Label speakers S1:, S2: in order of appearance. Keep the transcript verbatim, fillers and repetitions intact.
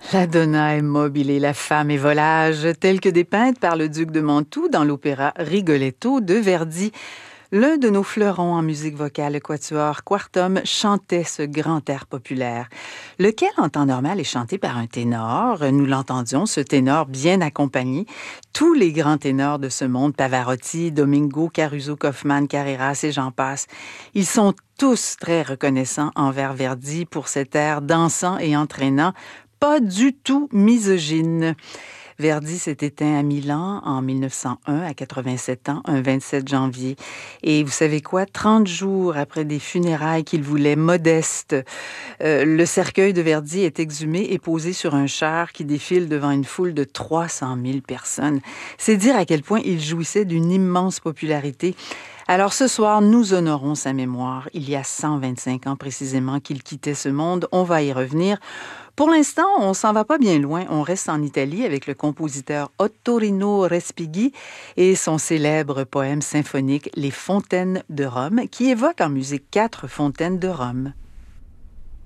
S1: La donna est mobile et la femme est volage, telles que dépeintes par le duc de Mantoue dans l'opéra Rigoletto de Verdi. L'un de nos fleurons en musique vocale, le quatuor Quartum, chantait ce grand air populaire, lequel en temps normal est chanté par un ténor. Nous l'entendions, ce ténor bien accompagné. Tous les grands ténors de ce monde, Pavarotti, Domingo, Caruso, Kaufmann, Carreras et j'en passe, ils sont tous très reconnaissants envers Verdi pour cet air dansant et entraînant, pas du tout misogyne. Verdi s'est éteint à Milan en mille neuf cent un, à quatre-vingt-sept ans, un vingt-sept janvier. Et vous savez quoi? trente jours après des funérailles qu'il voulait modestes, euh, le cercueil de Verdi est exhumé et posé sur un char qui défile devant une foule de trois cent mille personnes. C'est dire à quel point il jouissait d'une immense popularité. Alors ce soir, nous honorons sa mémoire. Il y a cent vingt-cinq ans précisément qu'il quittait ce monde. On va y revenir. Pour l'instant, on s'en va pas bien loin. On reste en Italie avec le compositeur Ottorino Respighi et son célèbre poème symphonique Les Fontaines de Rome, qui évoque en musique quatre fontaines de Rome.